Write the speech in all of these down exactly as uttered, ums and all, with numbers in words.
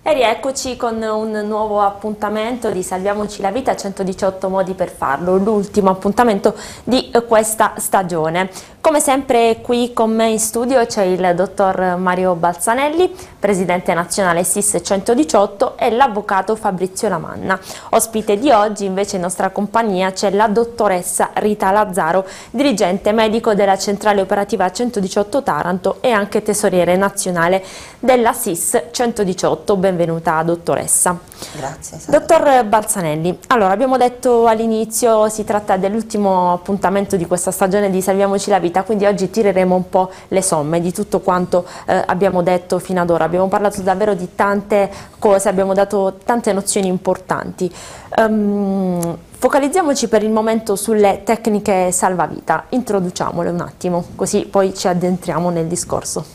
E rieccoci con un nuovo appuntamento di Salviamoci la vita, centodiciotto modi per farlo, l'ultimo appuntamento di questa stagione. Come sempre qui con me in studio c'è il dottor Mario Balzanelli, presidente nazionale S I S centodiciotto, e l'avvocato Fabrizio Lamanna. Ospite di oggi invece in nostra compagnia c'è la dottoressa Rita Lazzaro, dirigente medico della centrale operativa centodiciotto Taranto e anche tesoriere nazionale della S I S centodiciotto. Benvenuta dottoressa. Grazie. Salve. Dottor Balzanelli, allora abbiamo detto all'inizio si tratta dell'ultimo appuntamento di questa stagione di Salviamoci la vita, quindi oggi tireremo un po' le somme di tutto quanto eh, abbiamo detto fino ad ora. Abbiamo parlato davvero di tante cose, abbiamo dato tante nozioni importanti. Um, focalizziamoci per il momento sulle tecniche salvavita, introduciamole un attimo, così poi ci addentriamo nel discorso.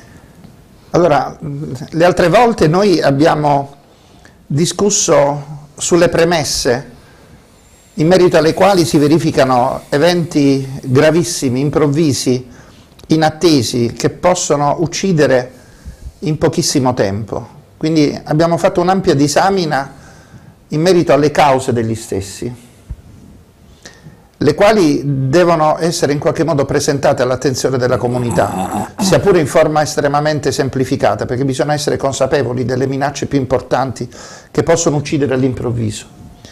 Allora, le altre volte noi abbiamo discusso sulle premesse in merito alle quali si verificano eventi gravissimi, improvvisi, inattesi, che possono uccidere in pochissimo tempo. Quindi abbiamo fatto un'ampia disamina in merito alle cause degli stessi, le quali devono essere in qualche modo presentate all'attenzione della comunità, sia pure in forma estremamente semplificata, perché bisogna essere consapevoli delle minacce più importanti che possono uccidere all'improvviso.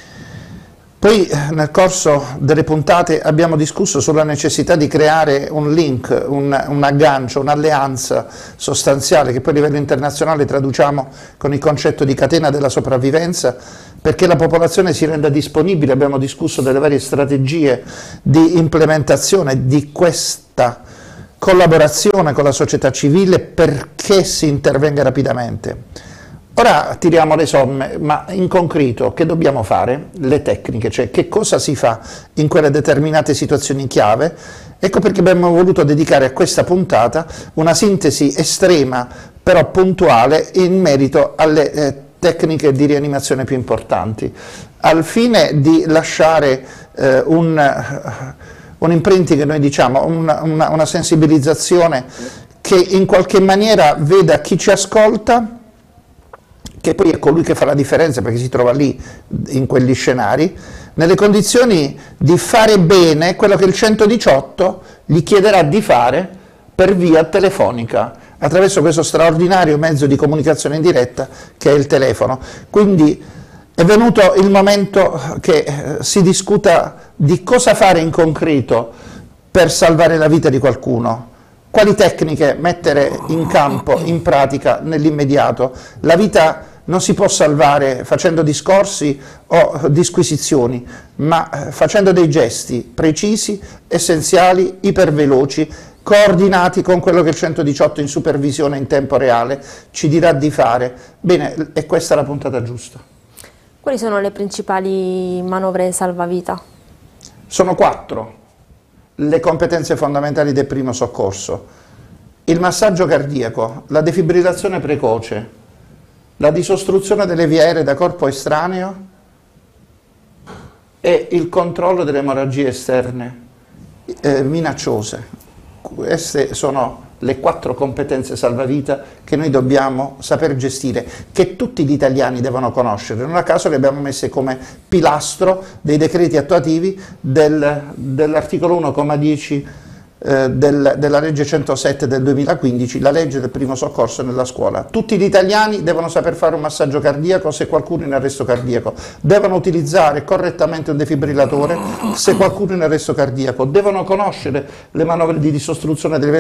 Poi nel corso delle puntate abbiamo discusso sulla necessità di creare un link, un, un aggancio, un'alleanza sostanziale che poi a livello internazionale traduciamo con il concetto di catena della sopravvivenza, perché la popolazione si renda disponibile. Abbiamo discusso delle varie strategie di implementazione di questa collaborazione con la società civile perché si intervenga rapidamente. Ora tiriamo le somme, ma in concreto che dobbiamo fare? Le tecniche, cioè che cosa si fa in quelle determinate situazioni chiave. Ecco perché abbiamo voluto dedicare a questa puntata una sintesi estrema però puntuale in merito alle eh, tecniche di rianimazione più importanti, al fine di lasciare eh, un, un imprinting, che noi diciamo, una, una, una sensibilizzazione che in qualche maniera veda chi ci ascolta, che poi è colui che fa la differenza perché si trova lì in quegli scenari, nelle condizioni di fare bene quello che il centodiciotto gli chiederà di fare per via telefonica, attraverso questo straordinario mezzo di comunicazione in diretta che è il telefono. Quindi è venuto il momento che si discuta di cosa fare in concreto per salvare la vita di qualcuno. Quali tecniche mettere in campo, in pratica, nell'immediato? La vita non si può salvare facendo discorsi o disquisizioni, ma facendo dei gesti precisi, essenziali, iperveloci, coordinati con quello che il centodiciotto in supervisione in tempo reale ci dirà di fare. Bene, è questa la puntata giusta. Quali sono le principali manovre salvavita? Sono quattro le competenze fondamentali del primo soccorso: il massaggio cardiaco, la defibrillazione precoce, la disostruzione delle vie aeree da corpo estraneo e il controllo delle emorragie esterne eh, minacciose. Queste sono le quattro competenze salvavita che noi dobbiamo saper gestire, che tutti gli italiani devono conoscere. Non a caso le abbiamo messe come pilastro dei decreti attuativi del, dell'articolo uno comma dieci eh, del, della legge centosette del duemilaquindici, la legge del primo soccorso nella scuola. Tutti gli italiani devono saper fare un massaggio cardiaco se qualcuno è in arresto cardiaco, devono utilizzare correttamente un defibrillatore se qualcuno è in arresto cardiaco, devono conoscere le manovre di disostruzione delle